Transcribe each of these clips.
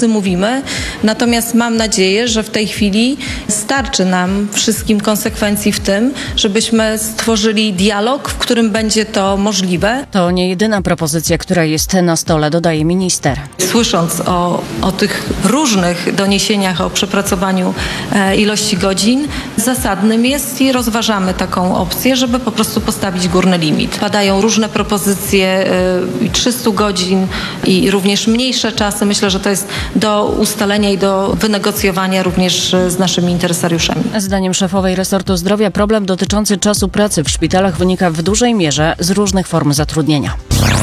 głosy mówimy, natomiast mam nadzieję, że w tej chwili starczy nam wszystkim konsekwencji w tym, żebyśmy stworzyli dialog, w którym będzie to możliwe. To nie jedyna propozycja, która jest na stole, dodaje minister. Słysząc o tych różnych doniesieniach o przepracowaniu ilości godzin, zasadnym jest i rozważamy taką opcję, żeby po prostu postawić górny limit. Padają różne propozycje 300 godzin i również mniejsze czasy. Myślę, że to jest do ustalenia i do wynegocjowania również z naszymi interesariuszami. Zdaniem szefowej resortu zdrowia problem dotyczący czasu pracy w szpitalach wynika w dużej mierze z różnych form zatrudnienia.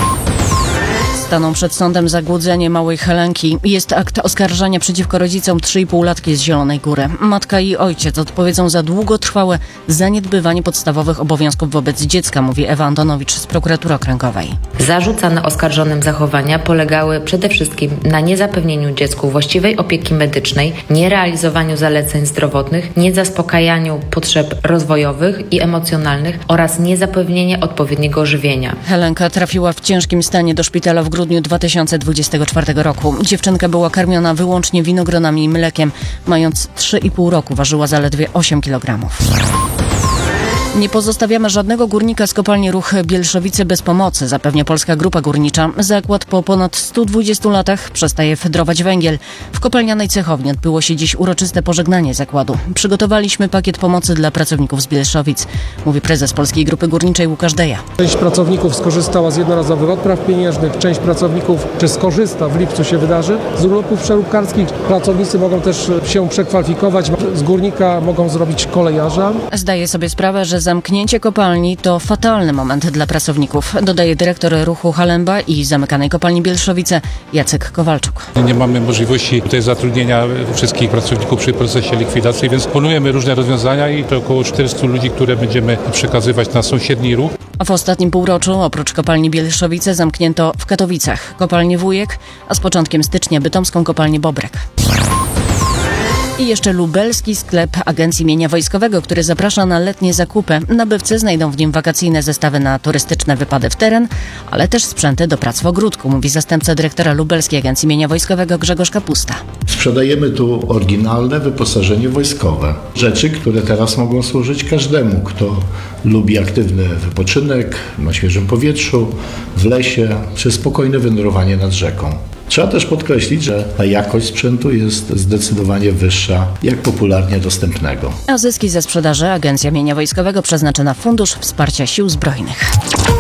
Staną przed sądem za głodzenie małej Helenki. Jest akt oskarżenia przeciwko rodzicom 3,5-latki z Zielonej Góry. Matka i ojciec odpowiedzą za długotrwałe zaniedbywanie podstawowych obowiązków wobec dziecka, mówi Ewa Antonowicz z prokuratury okręgowej. Zarzucane oskarżonym zachowania polegały przede wszystkim na niezapewnieniu dziecku właściwej opieki medycznej, nierealizowaniu zaleceń zdrowotnych, niezaspokajaniu potrzeb rozwojowych i emocjonalnych oraz niezapewnienie odpowiedniego żywienia. Helenka trafiła w ciężkim stanie do szpitala w grudniu 2024 roku. Dziewczynka była karmiona wyłącznie winogronami i mlekiem. Mając 3,5 roku ważyła zaledwie 8 kg. Nie pozostawiamy żadnego górnika z kopalni Ruch Bielszowice bez pomocy, zapewnia Polska Grupa Górnicza. Zakład po ponad 120 latach przestaje fedrować węgiel. W kopalnianej cechowni odbyło się dziś uroczyste pożegnanie zakładu. Przygotowaliśmy pakiet pomocy dla pracowników z Bielszowic, mówi prezes Polskiej Grupy Górniczej Łukasz Deja. Część pracowników skorzystała z jednorazowych odpraw pieniężnych, część pracowników skorzysta, w lipcu się wydarzy, z urlopów przeróbkarskich. Pracownicy mogą też się przekwalifikować, z górnika mogą zrobić kolejarza. Zdaje sobie sprawę, że zamknięcie kopalni to fatalny moment dla pracowników, dodaje dyrektor Ruchu Halemba i zamykanej kopalni Bielszowice Jacek Kowalczuk. Nie mamy możliwości tutaj zatrudnienia wszystkich pracowników przy procesie likwidacji, więc planujemy różne rozwiązania i to około 400 ludzi, które będziemy przekazywać na sąsiedni ruch. W ostatnim półroczu oprócz kopalni Bielszowice zamknięto w Katowicach kopalnię Wujek, a z początkiem stycznia bytomską kopalnię Bobrek. I jeszcze lubelski sklep Agencji Mienia Wojskowego, który zaprasza na letnie zakupy. Nabywcy znajdą w nim wakacyjne zestawy na turystyczne wypady w teren, ale też sprzęty do prac w ogródku, mówi zastępca dyrektora Lubelskiej Agencji Mienia Wojskowego Grzegorz Kapusta. Sprzedajemy tu oryginalne wyposażenie wojskowe. Rzeczy, które teraz mogą służyć każdemu, kto lubi aktywny wypoczynek na świeżym powietrzu, w lesie, czy spokojne wędrowanie nad rzeką. Trzeba też podkreślić, że ta jakość sprzętu jest zdecydowanie wyższa, jak popularnie dostępnego. A zyski ze sprzedaży Agencja Mienia Wojskowego przeznaczy na Fundusz Wsparcia Sił Zbrojnych.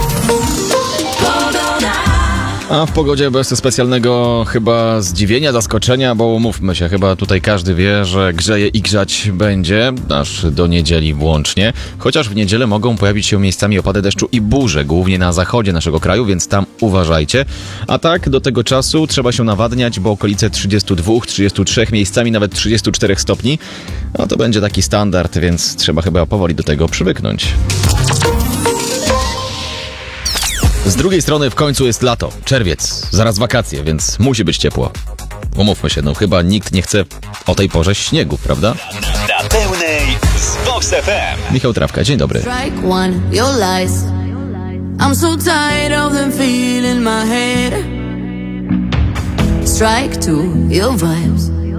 A w pogodzie bez specjalnego chyba zdziwienia, zaskoczenia, bo umówmy się, chyba tutaj każdy wie, że grzeje i grzać będzie, aż do niedzieli włącznie. Chociaż w niedzielę mogą pojawić się miejscami opady deszczu i burze, głównie na zachodzie naszego kraju, więc tam uważajcie. A tak, do tego czasu trzeba się nawadniać, bo okolice 32, 33, miejscami nawet 34 stopni. No to będzie taki standard, więc trzeba chyba powoli do tego przywyknąć. Z drugiej strony w końcu jest lato, czerwiec, zaraz wakacje, więc musi być ciepło. Umówmy się, no chyba nikt nie chce o tej porze śniegu, prawda? Na pełnej z Vox FM. Michał Trawka, dzień dobry. Strike one, your lies. I'm so tired of them feeling my head. Strike two, your vibes.